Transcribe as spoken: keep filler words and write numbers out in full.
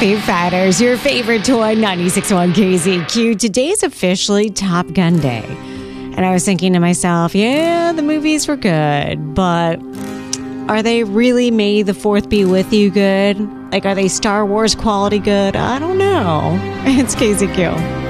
Foo Fighters, your favorite toy, ninety-six point one K Z Q. Today's officially Top Gun Day. And I was thinking to myself, yeah, the movies were good, but are they really May the fourth be with you good? Like, are they Star Wars quality good? I don't know. It's K Z Q.